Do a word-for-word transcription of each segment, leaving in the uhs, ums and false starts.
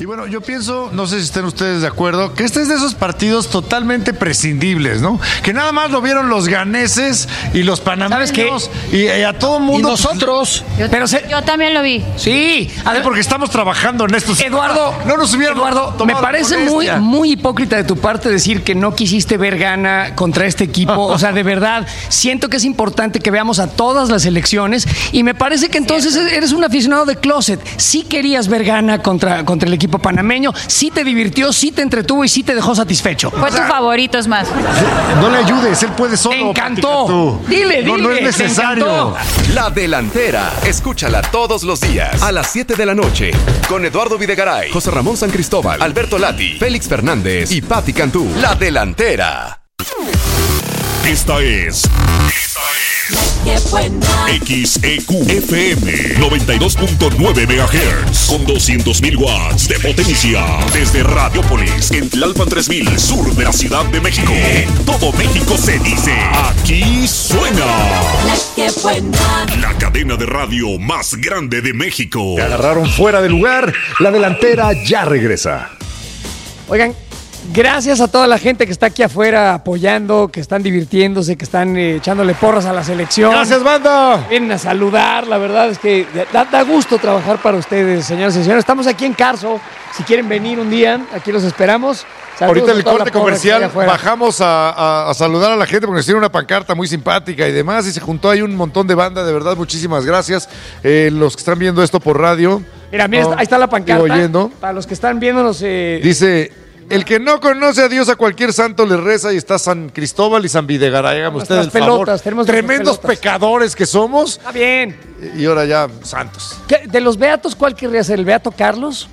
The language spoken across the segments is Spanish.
Y bueno, yo pienso, no sé si estén ustedes de acuerdo, que este es de esos partidos totalmente prescindibles, ¿no? Que nada más lo vieron los ganeses y los panameños. ¿Sabes qué? Y, y a todo mundo. Y nosotros. Yo, pero se, yo también lo vi. Sí, Además, porque estamos trabajando en estos. Eduardo, no nos hubieran Eduardo, me parece muy, muy hipócrita de tu parte decir que no quisiste ver gana contra este equipo. O sea, de verdad, siento que es importante que veamos a todas las elecciones y me parece que entonces Cierto. eres un aficionado de closet. Sí querías ver gana contra, contra el equipo panameño, sí te divirtió, sí te entretuvo y sí te dejó satisfecho. Fue o sea, tu favorito, es más. No le ayudes, él puede solo. Me encantó. Dile, dile. No, no es necesario. La Delantera. Escúchala todos los días a las siete de la noche con Eduardo Videgaray, José Ramón San Cristóbal, Alberto Lati, Félix Fernández y Pati Cantú. La Delantera. Esta es... Esta es... X E Q F M noventa y dos punto nueve megahertz con doscientos mil watts de potencia desde Radiopolis en Tlalpan tres mil, sur de la Ciudad de México. Todo México se dice, aquí suena La que buena. La cadena de radio más grande de México. Te agarraron fuera de lugar. La Delantera ya regresa. Oigan, gracias a toda la gente que está aquí afuera apoyando, que están divirtiéndose, que están eh, echándole porras a la selección. Gracias, banda. Vienen a saludar, la verdad es que da, da gusto trabajar para ustedes, señoras y señores. Estamos aquí en Carso, si quieren venir un día, aquí los esperamos. Saludos. Ahorita el corte comercial bajamos a, a, a saludar a la gente porque nos tiene una pancarta muy simpática y demás, y se juntó ahí un montón de banda, de verdad, muchísimas gracias. Eh, los que están viendo esto por radio. Mira, mira, no, ahí está la pancarta. Oyendo. Para los que están viéndonos. Eh... Dice... El que no conoce a Dios, a cualquier santo le reza, y está San Cristóbal y San Videgaray. Háganme ustedes el pelotas, favor. Tremendos pelotas. Pecadores que somos. Está bien. Y ahora ya santos. ¿Qué, de los beatos, ¿cuál querría ser? ¿El beato Carlos?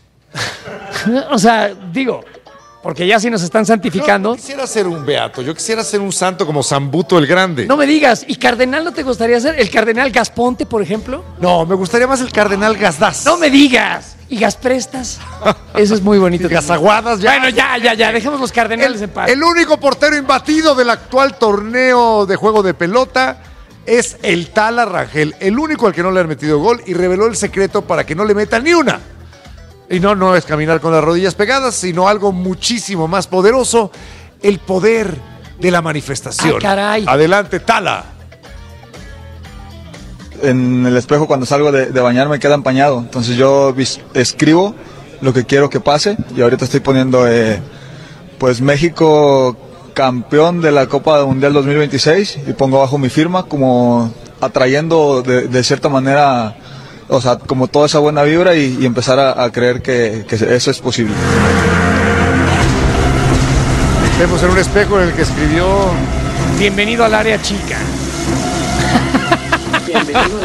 O sea, digo, porque ya si nos están santificando. Yo quisiera ser un beato, yo quisiera ser un santo como San Buto el Grande. No me digas, ¿y cardenal no te gustaría ser? ¿El cardenal Gasponte, por ejemplo? No, me gustaría más el cardenal Gasdás. No me digas. ¿Y Gasprestas? Eso es muy bonito. Gasaguadas, ya. Bueno, ya, ya, ya, dejemos los cardenales el, en paz. El único portero imbatido del actual torneo de juego de pelota es el Tala Rangel, el único al que no le han metido gol, y reveló el secreto para que no le metan ni una. Y no, no es caminar con las rodillas pegadas, sino algo muchísimo más poderoso, el poder de la manifestación. Ah, caray. Adelante, Tala. En el espejo cuando salgo de, de bañar me queda empañado, entonces yo vis, escribo lo que quiero que pase, y ahorita estoy poniendo eh, pues México campeón de la Copa Mundial dos mil veintiséis, y pongo abajo mi firma como atrayendo de, de cierta manera, o sea, como toda esa buena vibra, y, y empezar a, a creer que, que eso es posible. Vemos en un espejo en el que escribió: bienvenido al área chica. Bienvenido.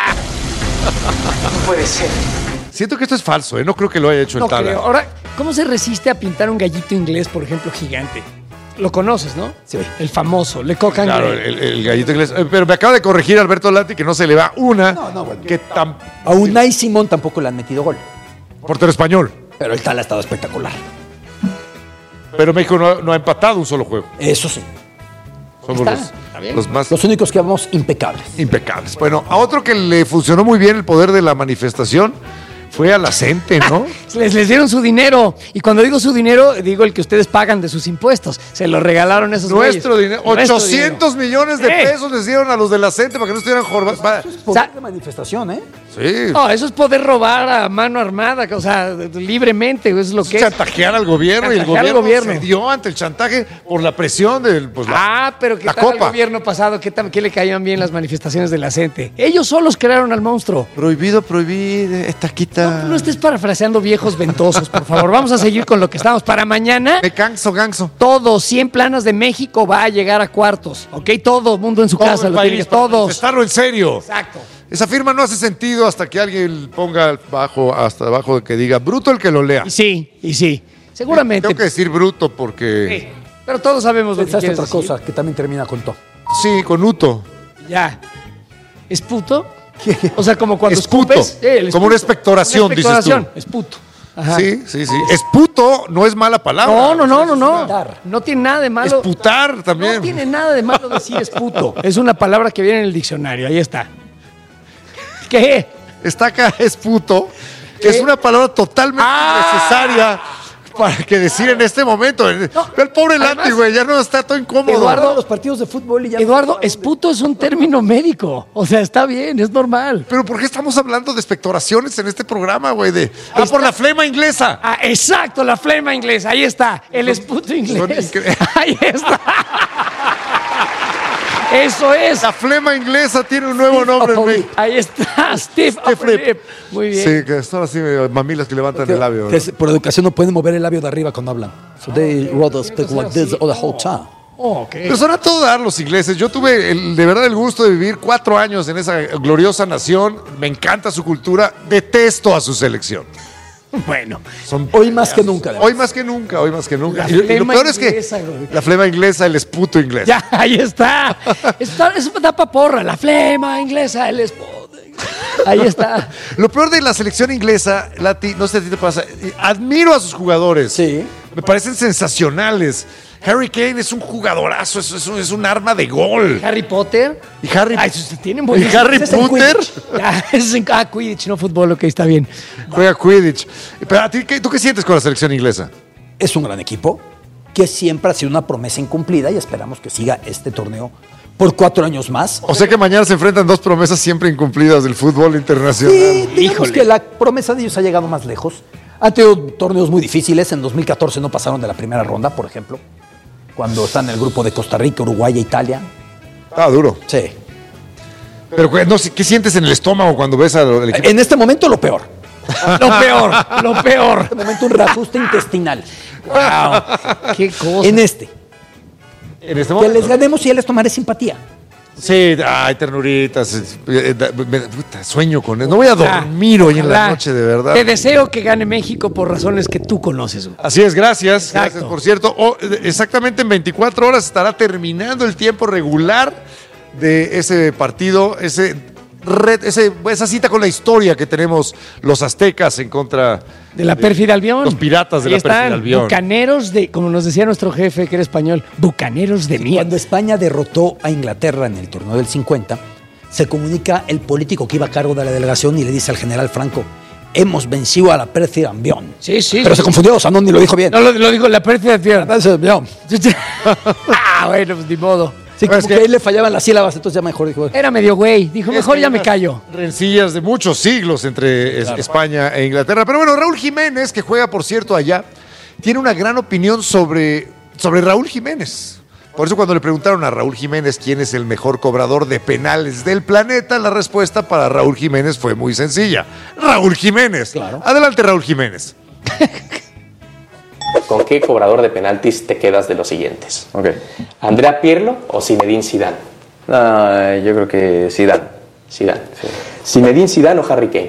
No puede ser. Siento que esto es falso, ¿eh? No creo que lo haya hecho no el Tala. Creo. Ahora, ¿cómo se resiste a pintar un gallito inglés, por ejemplo, gigante? Lo conoces, ¿no? Sí. El famoso, Le Coq Anglais. Claro, el, el gallito inglés. Pero me acaba de corregir Alberto Lati que no se le va una. No, no, bueno. Que tam... A Unai Simón tampoco le han metido gol. Portero español. Pero el Tala ha estado espectacular. Pero México no, no ha empatado un solo juego. Eso sí. Somos los, los más los únicos que vamos impecables. Impecables. Bueno, a otro que le funcionó muy bien el poder de la manifestación fue a la gente, ¿no? les, les dieron su dinero. Y cuando digo su dinero, digo el que ustedes pagan de sus impuestos. Se lo regalaron esos Nuestro güeyes. dinero. ochocientos millones de ¿Eh? pesos les dieron a los de la gente para que no estuvieran jorbados. Eso es poder de manifestación, ¿eh? Sí. No, eso es poder robar a mano armada, o sea, libremente, eso es lo que es. Chantajear al gobierno, Chantajear y el gobierno, al gobierno se dio ante el chantaje por la presión del pues, la, Ah, pero ¿qué la tal copa. el gobierno pasado? ¿Qué, tal, ¿Qué le caían bien las manifestaciones de la gente? Ellos solos crearon al monstruo. Prohibido prohibir, esta quita. No, no estés parafraseando viejos ventosos, por favor. Vamos a seguir con lo que estamos. Para mañana, Me canso, ganso. todo, cien planas de México va a llegar a cuartos, ¿ok? Todo el mundo en su Todo casa, el lo país tiene, para todos. manifestarlo en serio. Exacto. Esa firma no hace sentido hasta que alguien ponga abajo, hasta abajo de que diga bruto el que lo lea. Y sí, y sí. Seguramente. Tengo que decir bruto porque... Sí, pero todos sabemos lo que Pensaste quieres otra decir. cosa que también termina con to. Sí, con uto. Ya. ¿Es puto? O sea, como cuando Es puto. escupes. Eh, el Como una expectoración, Una dices expectoración. tú. Es puto. Ajá. Sí, sí, sí. Esputo no es mala palabra. No, no, no, no, no. Esputar. No tiene nada de malo. Esputar también. No tiene nada de malo decir esputo. Es una palabra que viene en el diccionario. Ahí está. ¿Qué? Está acá, es puto. Es una palabra totalmente Ah. innecesaria para que decir en este momento. No, el pobre Lati, además, güey, ya no está todo incómodo. Eduardo, los partidos de fútbol y ya. Eduardo, esputo es un término médico. O sea, está bien, es normal. Pero ¿por qué estamos hablando de expectoraciones en este programa, güey? De, ah, por la flema inglesa. Ah, exacto, la flema inglesa. Ahí está, el esputo inglés. incre- Ahí está. Eso es. La flema inglesa tiene un nuevo nombre en México. Ahí está, Steve Steve Upper Lip. Lip. Muy bien. Sí, que son así medio mamilas que levantan el labio. Que es- por educación no pueden mover el labio de arriba cuando hablan. So they rather speak like this all the whole time. Oh, ok. Pero son a todo dar los ingleses. Yo tuve el- de verdad el gusto de vivir cuatro años en esa gloriosa nación. Me encanta su cultura. Detesto a su selección. Bueno, Son Hoy más que nunca. además. Hoy más que nunca, hoy más que nunca. La Y, y lo flema peor es que inglesa, güey. la flema inglesa, el esputo inglés. ya, ahí está. Está eso da pa' porra, la flema inglesa, el esputo. Ahí está. Lo peor de la selección inglesa, Lati, no sé si a ti te pasa, admiro a sus jugadores. Sí. Me parecen sensacionales. Harry Kane es un jugadorazo, es, es un, es un arma de gol. Harry Potter. Y Harry, Ay, si tienen y buenos- Harry ese es en Potter Quidditch. Ah, ese es en ah, Quidditch, no fútbol, ok, está bien. juega Quidditch. Pero a ti, ¿qué- ¿tú qué sientes con la selección inglesa? Es un gran equipo que siempre ha sido una promesa incumplida y esperamos que siga este torneo por cuatro años más. O sea que mañana se enfrentan dos promesas siempre incumplidas del fútbol internacional. Sí, digamos Híjole. que la promesa de ellos ha llegado más lejos. Han tenido torneos muy difíciles. En dos mil catorce no pasaron de la primera ronda, por ejemplo. Cuando están en el grupo de Costa Rica, Uruguay e Italia. Ah, duro. Sí. Pero güey, no sé, ¿qué sientes en el estómago cuando ves al equipo? En este momento lo peor. Lo peor, lo En peor. este momento un reajuste intestinal. Wow, qué cosa. En este. En este Que les ganemos y ya les tomaré simpatía. Sí, ay, ternuritas. eh, eh, da- me- puta, sueño con eso. No voy a dormir hoy en la Ojalá. noche, de verdad. Te deseo que gane México por razones que tú conoces. güey. Así es, gracias. Exacto. Gracias, por cierto. Oh, eh, exactamente en veinticuatro horas estará terminando el tiempo regular de ese partido, ese red, ese, esa cita con la historia que tenemos los aztecas en contra De la pérfida Albión. Los piratas de Ahí la pérfida están, Albión. Bucaneros de, como nos decía nuestro jefe que era español, bucaneros de mierda. Cuando España derrotó a Inglaterra en el torneo del cincuenta, se comunica el político que iba a cargo de la delegación y le dice al general Franco: hemos vencido a la pérfida Albión. Sí, sí. Pero se confundió, o sea, no ni lo dijo bien. No, lo, lo digo, la pérfida Albión. La pérfida Albión. Ah, bueno, pues ni modo. Sí, Bueno, como es que que- a él le fallaban las sílabas, entonces ya mejor dijo. Era medio güey. Dijo, mejor ya me callo. Rencillas de muchos siglos entre es- España e Inglaterra. Pero bueno, Raúl Jiménez, que juega, por cierto, allá, tiene una gran opinión sobre, sobre Raúl Jiménez. Por eso cuando le preguntaron a Raúl Jiménez quién es el mejor cobrador de penales del planeta, la respuesta para Raúl Jiménez fue muy sencilla. Raúl Jiménez. Claro. Adelante, Raúl Jiménez. ¿Con qué cobrador de penaltis te quedas de los siguientes? Ok. ¿Andrea Pirlo o Zinedine Zidane? Ah, yo creo que Zidane. Zidane. ¿Zinedine Zidane o Harry Kane?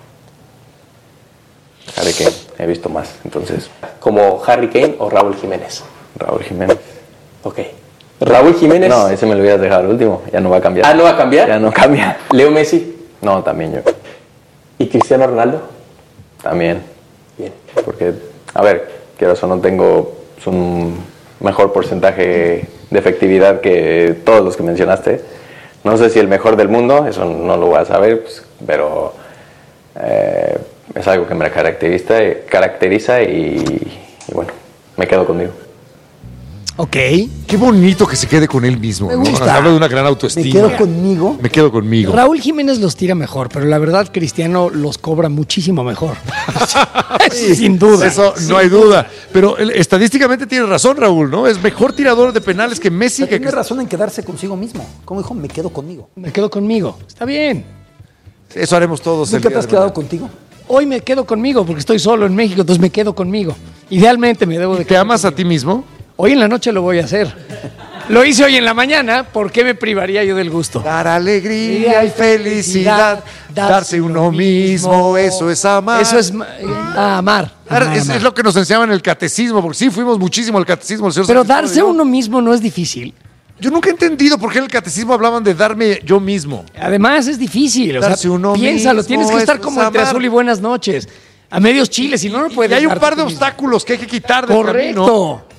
Harry Kane. He visto más, entonces. ¿Como Harry Kane o Raúl Jiménez? Raúl Jiménez. Ok. Raúl Jiménez. No, ese me lo hubieras dejado al último. Ya no va a cambiar. Ah, ¿no va a cambiar? Ya no cambia. ¿Leo Messi No, también yo. y Cristiano Ronaldo? También. Bien. Porque, a ver, quiero eso, no tengo un mejor porcentaje de efectividad que todos los que mencionaste. No sé si el mejor del mundo, eso no lo voy a saber, pues, pero eh, es algo que me caracteriza, caracteriza y, y bueno, me quedo conmigo. Ok. Qué bonito que se quede con él mismo. Me ¿no? gusta. Habla de una gran autoestima. Me quedo conmigo. Me quedo conmigo. Raúl Jiménez los tira mejor, pero la verdad Cristiano los cobra muchísimo mejor. Sin duda. Eso no hay duda. Pero él, estadísticamente tiene razón, Raúl, ¿no? Es mejor tirador de penales que Messi. Que Tiene razón en quedarse consigo mismo. Como dijo, me quedo conmigo. Me quedo conmigo. Está bien. Eso haremos todos. el ¿Nunca día te has de quedado mañana. contigo? Hoy me quedo conmigo porque estoy solo en México, entonces me quedo conmigo. Idealmente me debo de ¿Te quedar amas a conmigo. ti mismo? Hoy en la noche lo voy a hacer. Lo hice hoy en la mañana, ¿por qué me privaría yo del gusto? Dar alegría y felicidad, darse uno mismo, eso es amar. Eso es ma- ah, amar. Dar- amar, es, amar. es lo que nos enseñaban en el catecismo, porque sí, fuimos muchísimo al catecismo. El señor Pero San Cristóbal darse y yo. uno mismo no es difícil. Yo nunca he entendido por qué en el catecismo hablaban de darme yo mismo. Además es difícil. O sea, Darse uno piénsalo, mismo, tienes que estar eso como es entre amar. azul y buenas noches. A medios chiles, si no, no Y puedes. hay un darte par de tú mismo. obstáculos que hay que quitar del Correcto. camino.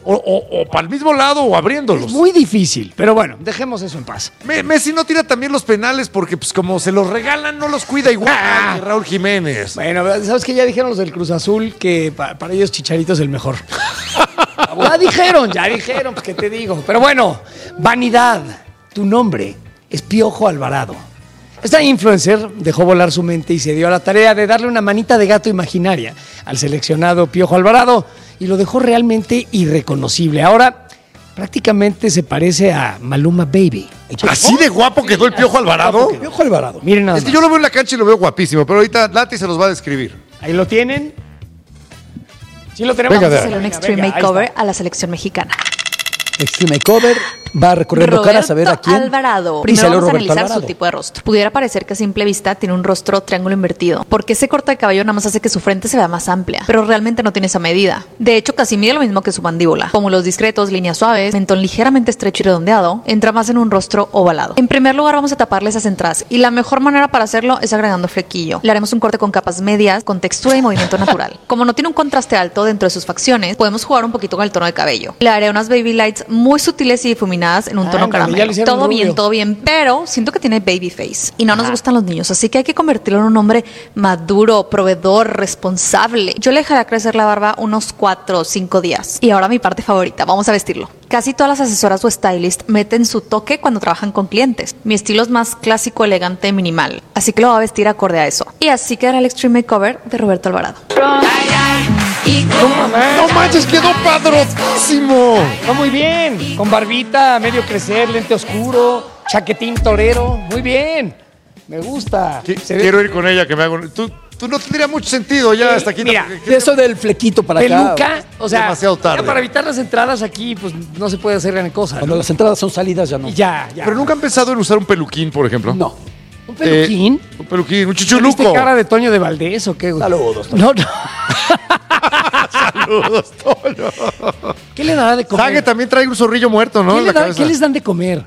O, o, o para el mismo lado o abriéndolos. Es muy difícil, pero bueno, dejemos eso en paz. Me, Messi no tira también los penales porque pues como se los regalan no los cuida igual Ah. que Raúl Jiménez. Bueno, ¿sabes qué? Ya dijeron los del Cruz Azul que pa- para ellos Chicharito es el mejor. Ya dijeron, ya dijeron, pues qué te digo. Pero bueno, vanidad, tu nombre es Piojo Alvarado. Esta influencer dejó volar su mente y se dio a la tarea de darle una manita de gato imaginaria al seleccionado Piojo Alvarado y lo dejó realmente irreconocible. Ahora prácticamente se parece a Maluma Baby. ¿Así de guapo quedó el Piojo Alvarado? Piojo Alvarado. Miren nada Es que más. yo lo veo en la cancha y lo veo guapísimo, pero ahorita Lati se los va a describir. Ahí lo tienen. Sí lo tenemos. Venga, Vamos a Dara. hacer un Venga, Extreme venga, ahí Makeover está. a la selección mexicana. Extreme Makeover va a recorrer cara a saber a quién. Alvarado. Y Primero salió vamos a Roberto analizar Alvarado. su tipo de rostro. Pudiera parecer que a simple vista tiene un rostro triángulo invertido, porque ese corte de cabello nada más hace que su frente se vea más amplia, pero realmente no tiene esa medida. De hecho, casi mide lo mismo que su mandíbula. Pómulos discretos, líneas suaves, mentón ligeramente estrecho y redondeado, entra más en un rostro ovalado. En primer lugar, vamos a taparle esas entradas, y la mejor manera para hacerlo es agregando flequillo. Le haremos un corte con capas medias, con textura y movimiento natural. Como no tiene un contraste alto dentro de sus facciones, podemos jugar un poquito con el tono de cabello. Le haré unas baby lights muy sutiles y difuminadas en un tono Ándale, ya le caramelo. hicieron Todo rubio. bien, todo bien, pero siento que tiene baby face y no nos gustan los niños, así que hay que convertirlo en un hombre maduro, proveedor, responsable. Yo le dejaré crecer la barba unos cuatro o cinco días. Y ahora mi parte favorita, vamos a vestirlo. Casi todas las asesoras o stylist meten su toque cuando trabajan con clientes. Mi estilo es más clásico, elegante, minimal, así que lo voy a vestir acorde a eso. Y así quedará el Extreme Makeover de Roberto Alvarado. No manches, quedó padrotísimo. Va muy bien. Con barbita, medio crecer, lente oscuro, chaquetín torero. Muy bien. Me gusta. Qui- Se ve- Quiero ir con ella que me haga un... Tú, tú no tendría mucho sentido ya hasta aquí. Mira, De eso del flequito para acá. peluca, o sea, Demasiado tarde. ya para evitar las entradas aquí, pues no se puede hacer gran cosa. Cuando ¿no? las entradas son salidas ya no. Y ya, ya. Pero nunca han pensado en usar un peluquín, por ejemplo. No. ¿Un peluquín? Eh, un peluquín, un ¿Tuviste chichuluco. cara de Toño de Valdés o qué, güey? Saludos, Toño. No, no. Saludos, Toño. ¿Qué le dará de comer? Sague también trae un zorrillo muerto, ¿no? ¿Qué, En le la da- cabeza. qué les dan de comer?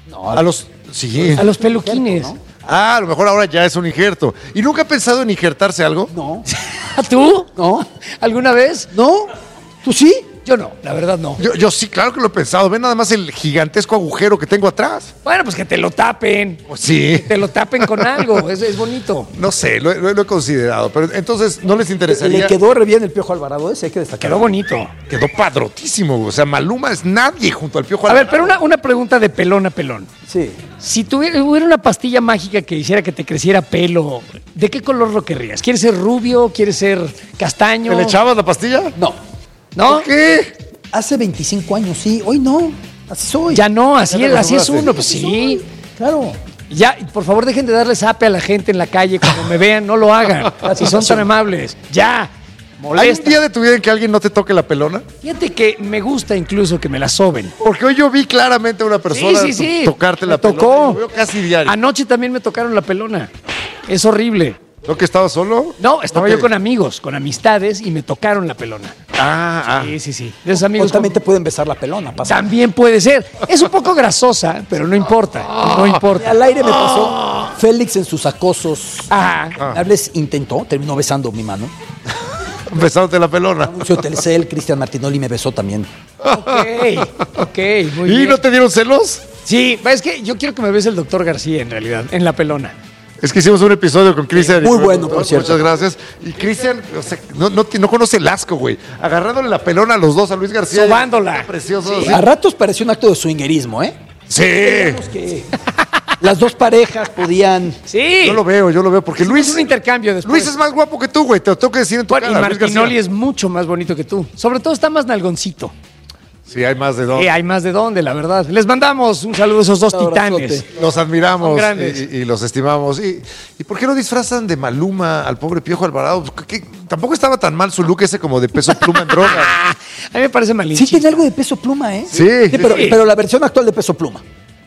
A los... Sí. A los peluquines. Ah, a lo mejor ahora ya es un injerto. ¿Y nunca ha pensado en injertarse algo? No. ¿A tú? No. ¿Alguna vez? ¿No? ¿Tú sí? Yo no, la verdad no. Yo, yo sí, claro que lo he pensado. Ven nada más el gigantesco agujero que tengo atrás. Bueno, pues que te lo tapen. Pues sí. Te lo tapen con algo, es, es bonito. No sé, lo, lo- lo he considerado. Pero entonces, ¿no les interesaría? Le quedó re bien el Piojo Alvarado ese, hay que destacar. Quedó bonito. Quedó padrotísimo. O sea, Maluma es nadie junto al Piojo A ver, Alvarado. pero una, una pregunta de pelón a pelón. Sí. Si tuviera, hubiera una pastilla mágica que hiciera que te creciera pelo, ¿de qué color lo querrías? ¿Quieres ser rubio? ¿Quieres ser castaño? ¿Te le echabas la pastilla? No. ¿No? ¿Por qué? Hace veinticinco años, sí. Hoy no. Así soy. Ya no, así, Ya te así es acostumbraste. uno, pues sí. Claro. Ya, por favor, dejen de darle zape a la gente en la calle cuando me vean, no lo hagan. Si son tan amables. Ya. ¿Hay un Molesta. día de tu vida en que alguien no te toque la pelona? Fíjate que me gusta incluso que me la soben. Porque hoy yo vi claramente a una persona Sí, sí, sí. to- tocarte Me la pelona. tocó. Lo veo casi diario. Anoche también me tocaron la pelona. Es horrible. ¿Lo que estaba solo? No, estaba Ok. yo con amigos, con amistades y me tocaron la pelona. Ah, ah. Sí, sí, sí. De esos amigos. O también te pueden besar la pelona. Pasa. También puede ser. Es un poco grasosa, pero no importa. No importa. Al aire me pasó Félix en sus acosos. Ajá. Hables intentó, terminó besando mi mano. Besándote la pelona. Anuncio Telcel, Cristian Martinoli me besó también. Ok, ok, muy ¿Y bien. no te dieron celos? Sí, es que yo quiero que me bese el doctor García en realidad, en la pelona. Es que hicimos un episodio con Cristian. Muy y- bueno, por cierto. Muchas gracias. Y Cristian, o sea, no, no, no conoce el asco, güey. Agarrándole la pelona a los dos, a Luis García. Sobándola. Precioso. Sí. A ratos pareció un acto de swingerismo, ¿eh? Sí. Que las dos parejas podían. Sí. Yo lo veo, yo lo veo. Porque Es Luis, un intercambio después. Luis es más guapo que tú, güey. Te lo tengo que decir en tu Bueno, y cara, Luis Martinoli García. es mucho más bonito que tú. Sobre todo está más nalgoncito. Sí, hay más de dos. Sí, hay más de dónde, la verdad. Les mandamos un saludo a esos dos Un abrazote. titanes. Los admiramos Son grandes. y, y los estimamos. ¿Y, ¿Y por qué no disfrazan de Maluma al pobre Piojo Alvarado? ¿Qué- qué? Tampoco estaba tan mal su look ese como de Peso Pluma en drogas. A mí me parece Sí malinchista. tiene algo de Peso Pluma, ¿eh? Sí. pero, Sí. pero la versión actual de Peso Pluma.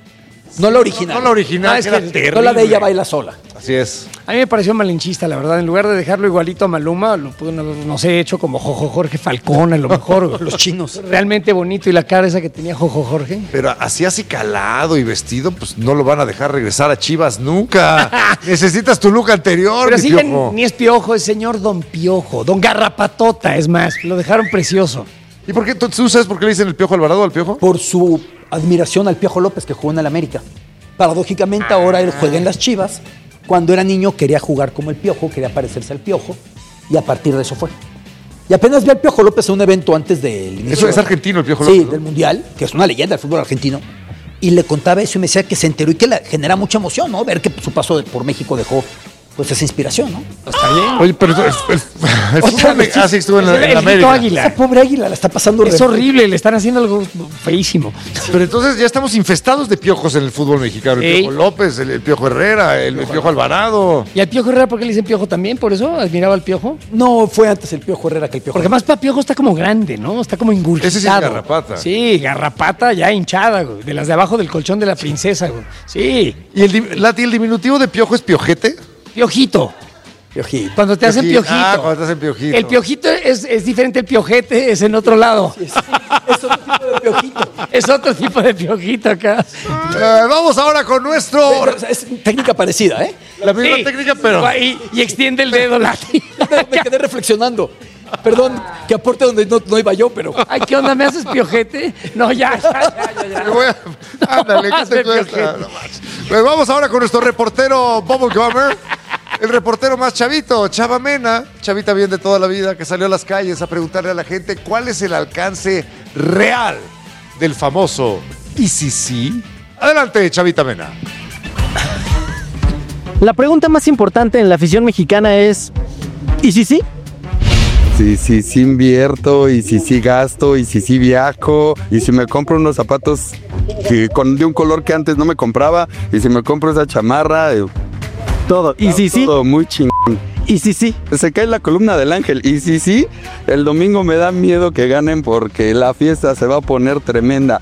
No la original. No la original, No, es que era que- terrible. No la de ella baila sola. Así es. A mí me pareció malinchista, la verdad. En lugar de dejarlo igualito a Maluma, lo pudo haber, no sé, hecho como Jojo Jorge Falcón, a lo mejor. Los chinos. Realmente bonito y la cara esa que tenía Jojo Jorge. Pero así así calado y vestido, pues no lo van a dejar regresar a Chivas nunca. Necesitas tu look anterior, Pero mi sí, ya Piojo. ni es Piojo, es señor Don Piojo, Don Garrapatota, es más. Lo dejaron precioso. ¿Y por qué tú sabes por qué le dicen el Piojo Alvarado al Piojo? Por su admiración al Piojo López, que jugó en el América. Paradójicamente, ahora él juega en las Chivas. Cuando era niño quería jugar como el Piojo, quería parecerse al Piojo, y a partir de eso fue. Y apenas vi al Piojo López en un evento antes del inicio. Eso es argentino, el Piojo López. Sí, ¿no? Del Mundial, que es una leyenda del fútbol argentino. Y le contaba eso y me decía que se enteró y que le genera mucha emoción, ¿no? Ver que su paso de, por México dejó pues esa inspiración, ¿no? Está bien. Oye, pero el, el, el fútbol me, ah, sí, estuvo en, la, en el América. Águila. Esa pobre Águila la está pasando. Es horrible, le están haciendo algo feísimo. Pero entonces ya estamos infestados de piojos en el fútbol mexicano. El Ey. Piojo López, el, el Piojo Herrera, el, el Piojo Alvarado. ¿Y al Piojo Herrera por qué le dicen Piojo también? ¿Por eso admiraba al Piojo? No, fue antes el Piojo Herrera que el Piojo. Porque más para Piojo está como grande, ¿no? Está como engurgitado. Ese sí es garrapata. Sí, garrapata ya hinchada, güey. De las de abajo del colchón de la princesa, güey. Sí. ¿Y el, Lati, el diminutivo de piojo es piojete? Piojito. Piojito. Cuando te hacen piojito. Ah, cuando te hacen piojito. El piojito es, es diferente, el piojete es en otro lado. Sí, sí. Es otro tipo de piojito. Es otro tipo de piojito acá. Eh, vamos ahora con nuestro... Es técnica parecida, ¿eh? La misma Sí. técnica, pero... Y, y extiende el dedo, Lati. Me quedé reflexionando. Perdón, que aporte donde no, no iba yo, pero... Ay, ¿qué onda? ¿Me haces piojete? No, ya, ya, ya, ya. ya. Me voy a- Ándale, ¿qué Hazme te cuesta? piojete. No manches. Pues vamos ahora con nuestro reportero Bubble Gummer. El reportero más chavito, Chava Mena, chavita bien de toda la vida, que salió a las calles a preguntarle a la gente cuál es el alcance real del famoso ¿y si sí? Adelante, Chavita Mena. La pregunta más importante en la afición mexicana es ¿y si sí? Si sí, sí invierto, y si sí gasto, y si sí viajo, y si me compro unos zapatos que con, de un color que antes no me compraba, y si me compro esa chamarra, eh, Todo. ¿Y si sí? todo muy chingón. ¿Y si sí? Se cae la columna del ángel. Y si sí, el domingo me da miedo que ganen porque la fiesta se va a poner tremenda.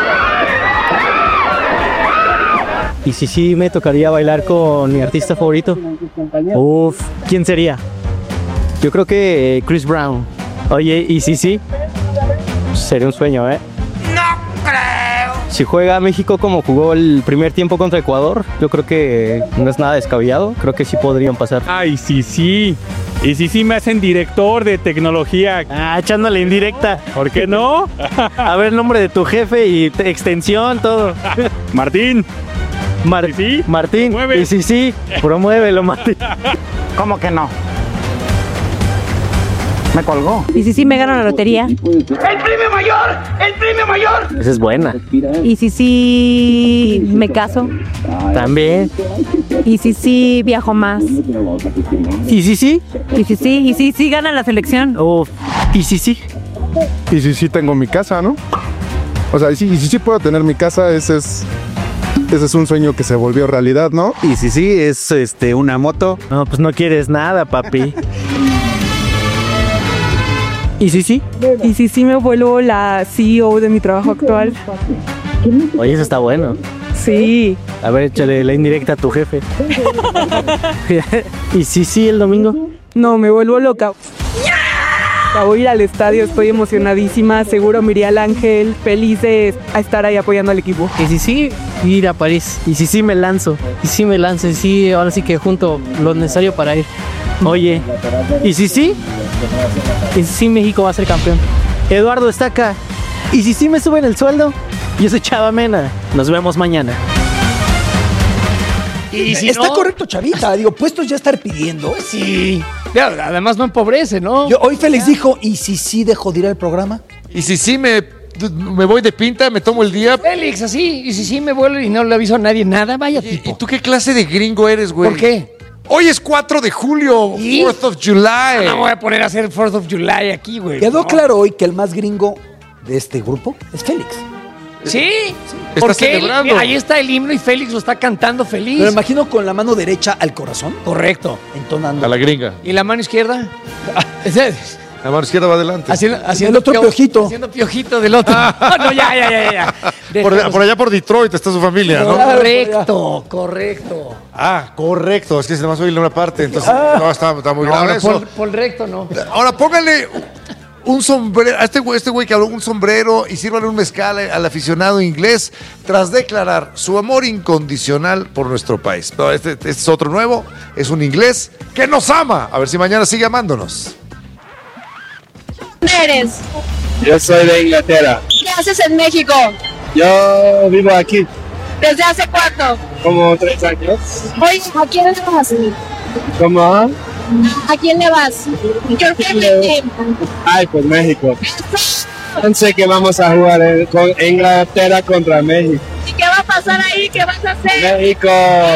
¿Y si sí me tocaría bailar con mi artista favorito? Uf, ¿quién sería? Yo creo que eh, Chris Brown. Oye, ¿y si sí? Sería un sueño, ¿eh? No creo. Si juega México como jugó el primer tiempo contra Ecuador, yo creo que no es nada descabellado. Creo que sí podrían pasar. Ay, sí, sí. Y si sí me hacen director de tecnología. Ah, echándole indirecta. ¿Por qué no? A ver, nombre de tu jefe y te- extensión, todo. Martín. Mar- ¿Y sí? Martín. Mueve. Y sí, sí. Promuévelo, Martín. ¿Cómo que no? Me colgó. ¿Y si sí me gano la lotería? ¡El premio mayor! ¡El premio mayor! Esa es buena. ¿Y si sí me caso? También. ¿Y si sí viajo más? ¿Y sí, sí? ¿Y si sí? ¿Y si sí gana la selección? Uf. ¿Y sí, sí? Y si sí tengo mi casa, ¿no? O sea, y si, y si sí puedo tener mi casa, ese es, ese es un sueño que se volvió realidad, ¿no? Y si sí es este una moto. No, pues no quieres nada, papi. ¿Y si sí? ¿Y si sí me vuelvo la C E O de mi trabajo actual? Oye, eso está bueno. Sí. A ver, échale la indirecta a tu jefe. ¿Y si sí el domingo? No, me vuelvo loca. Voy a ir al estadio, estoy emocionadísima. Seguro me iría al Ángel, feliz de a estar ahí apoyando al equipo. Y si sí, ir a París. Y si sí me lanzo. Y si me lanzo. Y sí, ahora sí que junto lo necesario para ir. Oye, ¿y si sí? ¿Y si sí México va a ser campeón? Eduardo Estaca. ¿Y si sí me suben el sueldo? Yo soy Chava Mena. Nos vemos mañana. Y si Está no- correcto, Chavita. Digo, puestos ya a estar pidiendo. Sí. Ya, además no empobrece, ¿no? Yo, hoy Félix dijo, ¿y si sí dejo de ir al programa? Y si sí me, me voy de pinta, me tomo el día. Félix, así. Y si sí me vuelvo y no le aviso a nadie nada, vaya tipo. ¿Y tú qué clase de gringo eres, güey? ¿Por qué? Hoy es cuatro de julio, ¿Y? fourth of July. No me voy a poner a hacer fourth of July aquí, güey. Quedó No. claro hoy que el más gringo de este grupo es Félix. Sí, Está porque él- celebrando. ahí está el himno y Félix lo está cantando feliz. Me lo imagino con la mano derecha al corazón, Correcto. entonando. A la gringa. ¿Y la mano izquierda? La mano izquierda va adelante. haciendo, haciendo el otro pio- piojito. Haciendo piojito del otro. no, ya, ya, ya, ya. Por, Déjanos- por allá por Detroit está su familia, ¿no? Correcto, correcto. Ah, correcto. Es que se me oír una parte, entonces no, está, está muy No, grave no, eso. por, por recto, no. Ahora póngale un sombrero, a este güey, este güey que habló un sombrero y sírvale un mezcal al aficionado inglés tras declarar su amor incondicional por nuestro país. No, este, este es otro nuevo, es un inglés que nos ama. A ver si mañana sigue amándonos. ¿Quién eres? Yo soy de Inglaterra. ¿Qué haces en México? Yo vivo aquí ¿Desde hace cuánto? como tres años. Oye, ¿a quién le vas? ¿Cómo? ¿A quién le vas? ¿Qué team? Ay, pues México. Pensé que vamos a jugar en- con Inglaterra contra México. ¿Y qué va a pasar ahí? ¿Qué vas a hacer? México,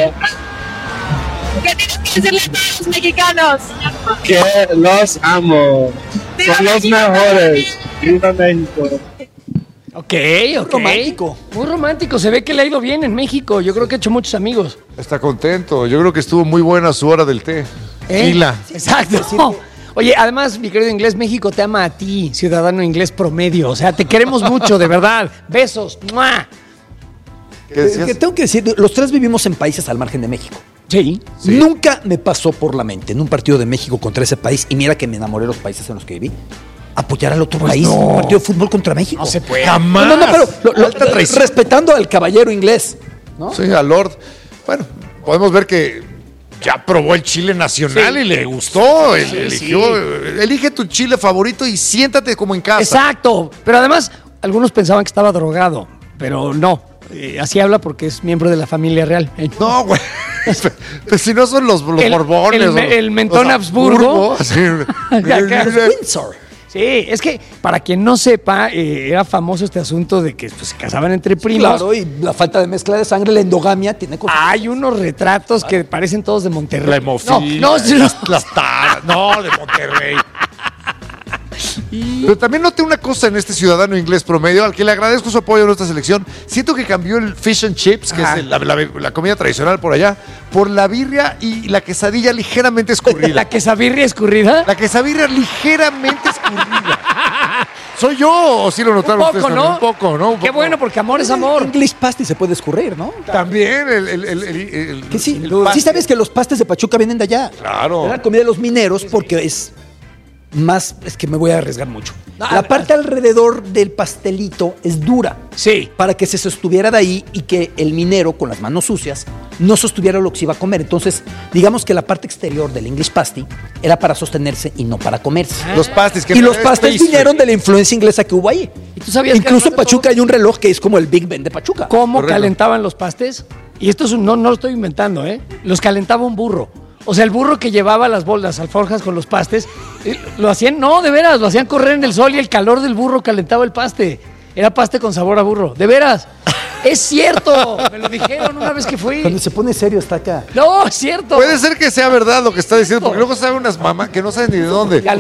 ¿Qué tienes que decirle a todos los mexicanos? que los amo. Son los mejores. Viva México. Ok, ok. romántico. Muy romántico. Se ve que le ha ido bien en México. Yo creo que ha hecho muchos amigos. Está contento. Yo creo que estuvo muy buena su hora del té. ¿Eh? Fila. Exacto. Oye, además, mi querido inglés, México te ama a ti, ciudadano inglés promedio. O sea, te queremos mucho, de verdad. Besos. ¡Mua! ¿Qué Eh, decías? que tengo que decir, los tres vivimos en países al margen de México. Sí. Nunca me pasó por la mente en un partido de México contra ese país, y mira que me enamoré de los países en los que viví, apoyar al otro Pues país no. en un partido de fútbol contra México. No se puede. Jamás. No, no, no, pero lo- lo- Alta traición. respetando al caballero inglés, ¿no? Sí, a Lord. Bueno, podemos ver que ya probó el chile nacional y le gustó. Él Sí, eligió, sí. Elige tu chile favorito y siéntate como en casa. Exacto. Pero además, algunos pensaban que estaba drogado, pero no. Eh, así habla porque es miembro de la familia real. Eh, No, güey. Pues si no son los, los El- Borbones. el o me- el mentón los Habsburgo. sí. De acá. Windsor. Sí, es que para quien no sepa, eh, era famoso este asunto de que pues, se casaban entre primos. Claro, y la falta de mezcla de sangre, la endogamia, tiene cosas. Hay unos retratos que parecen todos de Monterrey. La hemofilia. No, no, sí, no. las, las taras. No, de Monterrey. Pero también noté una cosa en este ciudadano inglés promedio, al que le agradezco su apoyo a nuestra selección. Siento que cambió el fish and chips, que Ajá. es el- la, la- la comida tradicional por allá, por la birria y la quesadilla ligeramente escurrida. ¿La quesabirria escurrida? La quesabirria ligeramente escurrida. ¿Soy yo o sí lo notaron Un ustedes poco, también? ¿no? Un poco, ¿no? Un Qué poco. bueno, porque amor es amor. English pasty se puede escurrir, ¿no? También el... el, el, el- el- Que sí, el sí pastel. sabes que los pastes de Pachuca vienen de allá. Claro. Es la comida de los mineros porque es más, es que me voy a arriesgar mucho. La parte alrededor del pastelito es dura. Sí. Para que se sostuviera de ahí y que el minero con las manos sucias no sostuviera lo que se iba a comer. Entonces, digamos que la parte exterior del English pasty era para sostenerse y no para comerse. Los pastis que y no los es pastes pastry. vinieron de la influencia inglesa que hubo ahí. ¿Y tú sabías que Incluso en además de Pachuca hay un reloj que es como el Big Ben de Pachuca. ¿Cómo Correcto. calentaban los pastes? Y esto es un- no, no lo estoy inventando, ¿eh? Los calentaba un burro. O sea, el burro que llevaba las bolas, alforjas con los pastes, eh, lo hacían, no, de veras, lo hacían correr en el sol y el calor del burro calentaba el paste. Era paste con sabor a burro, de veras. Es cierto, me lo dijeron una vez que fui. Cuando se pone serio está acá. No, es cierto. Puede ser que sea verdad lo que está diciendo, porque luego saben unas mamás que no saben ni de dónde.